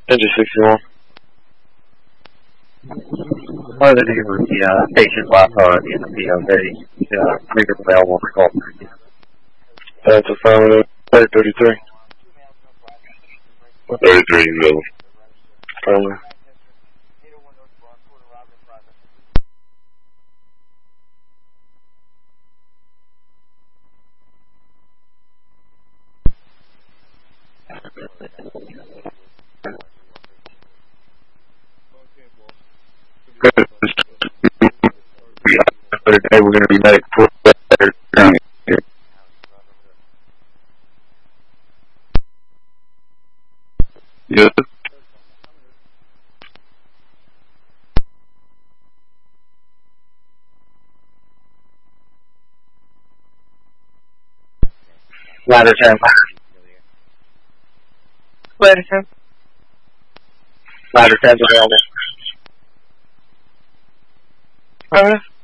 Engine 61. What did he with the patient Wi-Fi in the POV? Reader available for call. That's a 533. 33 available. Firmly. For today, we're going to be ready for Yes. Ladder 10. Ladder 10. Ladder 10's available. Okay.